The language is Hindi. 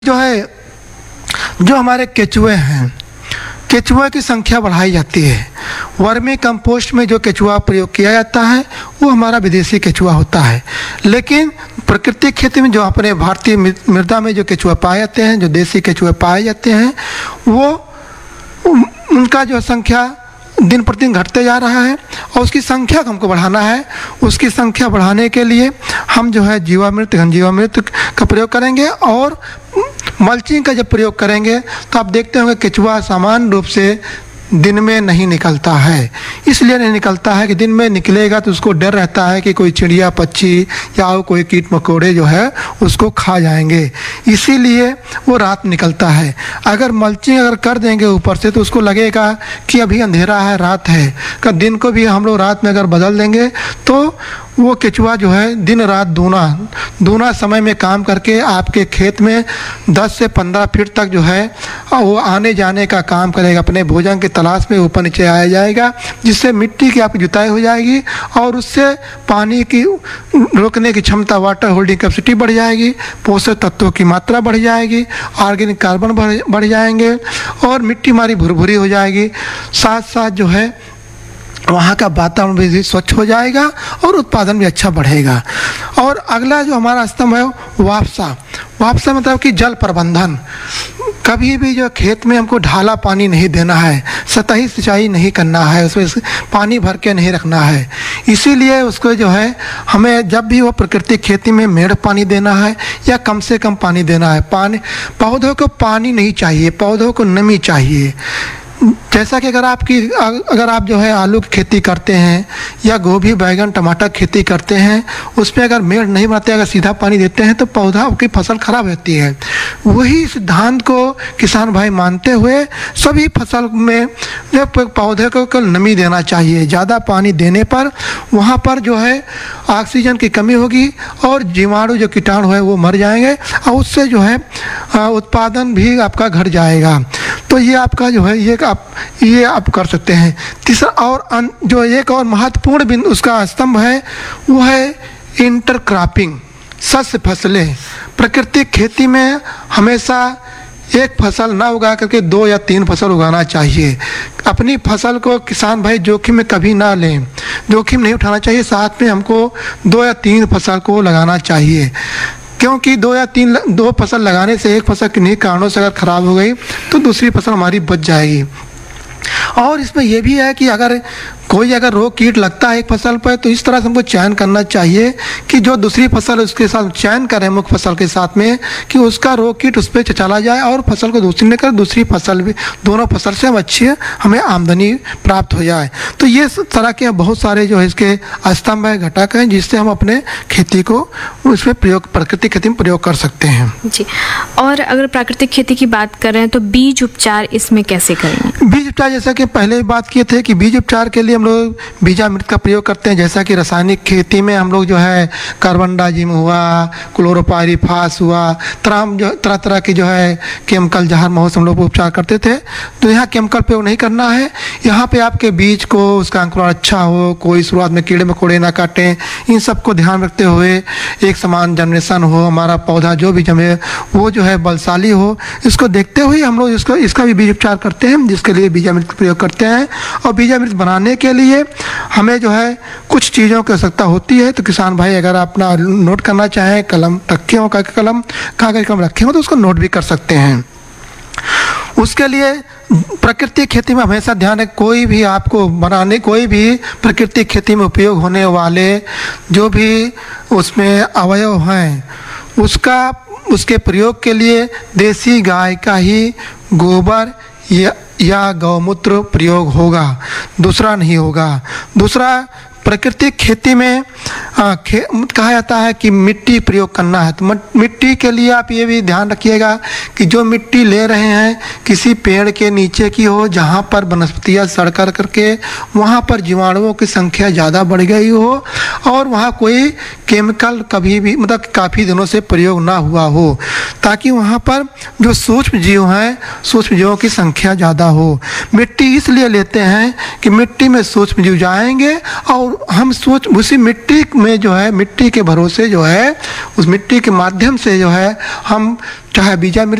जो है, जो हमारे केचुए हैं, केचुए की संख्या बढ़ाई जाती है। वर्मी कंपोस्ट में जो केचुआ प्रयोग किया जाता है वो हमारा विदेशी केचुआ होता है, लेकिन प्राकृतिक खेती में जो अपने भारतीय मृदा में जो केचुआ पाए जाते हैं, जो देसी केचुए पाए जाते हैं, वो उनका जो संख्या दिन प्रतिदिन घटते जा रहा है और उसकी संख्या को हमको बढ़ाना है। उसकी संख्या बढ़ाने के लिए हम जो है जीवामृत, घन जीवामृत का प्रयोग करेंगे और मल्चिंग का जब प्रयोग करेंगे तो आप देखते होंगे केचुआ सामान्य रूप से दिन में नहीं निकलता है। इसलिए नहीं निकलता है कि दिन में निकलेगा तो उसको डर रहता है कि कोई चिड़िया पक्षी या कोई कीट मकोड़े जो है उसको खा जाएंगे, इसीलिए वो रात निकलता है। अगर मल्चिंग अगर कर देंगे ऊपर से तो उसको लगेगा कि अभी अंधेरा है, रात है। का दिन को भी हम लोग रात में अगर बदल देंगे तो वो केचुआ जो है दिन रात दूना समय में काम करके आपके खेत में 10 से 15 फीट तक जो है वो आने जाने का काम करेगा। अपने भोजन की तलाश में ऊपर नीचे आया जाएगा, जिससे मिट्टी की आपकी जुताई हो जाएगी और उससे पानी की रोकने की क्षमता, वाटर होल्डिंग कैपेसिटी बढ़ जाएगी, पोषक तत्वों की मात्रा बढ़ जाएगी, ऑर्गेनिक कार्बन बढ़ जाएंगे और मिट्टी हमारी भुरभुरी हो जाएगी। साथ साथ जो है वहाँ का वातावरण भी स्वच्छ हो जाएगा और उत्पादन भी अच्छा बढ़ेगा। और अगला जो हमारा स्तंभ है वापसा मतलब कि जल प्रबंधन। कभी भी जो खेत में हमको ढाला पानी नहीं देना है, सतही सिंचाई नहीं करना है, उसमें पानी भर के नहीं रखना है। इसीलिए उसको जो है हमें जब भी वो प्राकृतिक खेती में मेड़ पानी देना है या कम से कम पानी देना है। पौधों को पानी नहीं चाहिए, पौधों को नमी चाहिए। जैसा कि अगर आप जो है आलू की खेती करते हैं या गोभी, बैगन, टमाटर खेती करते हैं, उसमें अगर मेड़ नहीं बनाते, अगर सीधा पानी देते हैं तो पौधा की फसल खराब रहती है। वही सिद्धांत को किसान भाई मानते हुए सभी फसल में जो पौधे को नमी देना चाहिए। ज़्यादा पानी देने पर वहाँ पर जो है ऑक्सीजन की कमी होगी और जीवाणु जो कीटाणु है वो मर जाएंगे और उससे जो है उत्पादन भी आपका घट जाएगा। तो ये आपका जो है ये आप कर सकते हैं। तीसरा और जो एक और महत्वपूर्ण बिंदु उसका स्तंभ है वो है इंटरक्रॉपिंग, शस्य फसलें। प्राकृतिक खेती में हमेशा एक फसल ना उगा करके 2 या 3 फसल उगाना चाहिए। अपनी फसल को किसान भाई जोखिम में कभी ना लें, जोखिम नहीं उठाना चाहिए। साथ में हमको 2 या 3 फसल को लगाना चाहिए, क्योंकि 2 फसल लगाने से एक फसल किन्हीं कारणों से अगर खराब हो गई तो दूसरी फसल हमारी बच जाएगी। और इसमें यह भी है कि अगर रोग कीट लगता है एक फसल पर तो इस तरह से हमको चयन करना चाहिए कि जो दूसरी फसल उसके साथ चयन करें मुख्य फसल के साथ में, कि उसका रोग कीट उस पर चला जाए और फसल को दूसरी न कर, दूसरी फसल भी, दोनों फसल से हमें आमदनी प्राप्त हो जाए। तो ये तरह के बहुत सारे जो है इसके स्तंभ है, घटक हैं, जिससे हम अपने खेती को उसमें प्राकृतिक खेती में प्रयोग कर सकते हैं जी। और अगर प्राकृतिक खेती की बात करें तो बीज उपचार इसमें कैसे करेंगे? बीज उपचार जैसा कि पहले बात किए थे कि बीज उपचार के लिए हम लोग बीजामृत का प्रयोग करते हैं। जैसा कि रासायनिक खेती में हम लोग जो है कार्बनडाजिम हुआ, क्लोरोपाइरिफास हुआ, तरह तरह की जो है केमिकल जहर महोत्सव हम लोग उपचार करते थे। तो यहाँ केमिकल प्रयोग नहीं करना है। यहाँ पे आपके बीज को उसका अंकुरण अच्छा हो, कोई शुरुआत में कीड़े मकोड़े ना काटें, इन सबको ध्यान रखते हुए एक समान जनरेशन हो, हमारा पौधा जो भी जमे वो जो है बलशाली हो, इसको देखते हुए हम लोग इसका भी बीज उपचार करते हैं, जिसके लिए बीजामृत का प्रयोग करते हैं। और बीजामृत बनाने के लिए हमें जो है कुछ चीज़ों की आवश्यकता होती है। तो किसान भाई अगर अपना नोट करना चाहें, कलम रखे हो, कागज कलम रखे हो तो उसको नोट भी कर सकते हैं। उसके लिए प्राकृतिक खेती में हमेशा ध्यान है, कोई भी प्राकृतिक खेती में उपयोग होने वाले जो भी उसमें अवयव हैं उसके प्रयोग के लिए देसी गाय का ही गोबर या गौमूत्र प्रयोग होगा, दूसरा नहीं होगा। दूसरा, प्राकृतिक खेती में कहा जाता है कि मिट्टी प्रयोग करना है। तो मिट्टी के लिए आप ये भी ध्यान रखिएगा कि जो मिट्टी ले रहे हैं किसी पेड़ के नीचे की हो, जहाँ पर वनस्पतियाँ सड़ करके वहाँ पर जीवाणुओं की संख्या ज़्यादा बढ़ गई हो और वहाँ कोई केमिकल कभी भी मतलब काफ़ी दिनों से प्रयोग ना हुआ हो, ताकि वहाँ पर जो सूक्ष्म जीव हैं, सूक्ष्म जीवों की संख्या ज़्यादा हो। मिट्टी इसलिए लेते हैं कि मिट्टी में सूक्ष्म जीव जाएंगे और और हम सोच उसी मिट्टी में जो है, मिट्टी के भरोसे जो है, उस मिट्टी के माध्यम से जो है हम चाहे बीजामृत